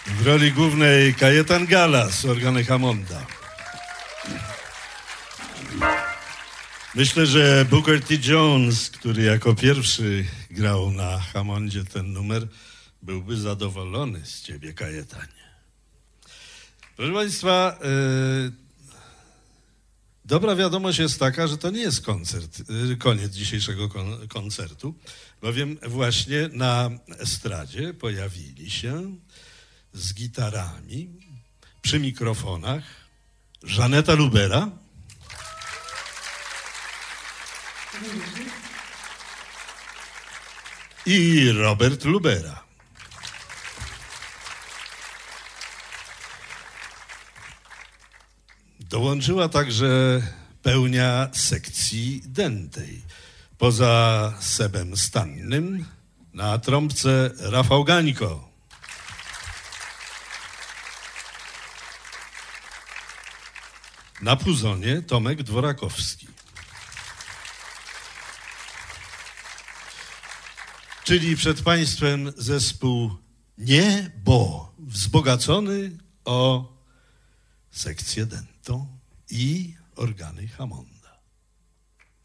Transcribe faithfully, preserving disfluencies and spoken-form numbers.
W roli głównej Kajetan Galas, organy Hammonda. Myślę, że Booker T. Jones, który jako pierwszy grał na Hammondzie ten numer, byłby zadowolony z ciebie, Kajetanie. Proszę Państwa, yy, dobra wiadomość jest taka, że to nie jest koncert, yy, koniec dzisiejszego kon- koncertu, bowiem właśnie na estradzie pojawili się z gitarami, przy mikrofonach, Żaneta Lubera i Robert Lubera. Dołączyła także pełnia sekcji dętej. Poza Sebem Stannym na trąbce Rafał Gańko. Na puzonie Tomek Dworakowski. Czyli przed Państwem zespół Nie, bo wzbogacony o sekcję dentą i organy Hammonda.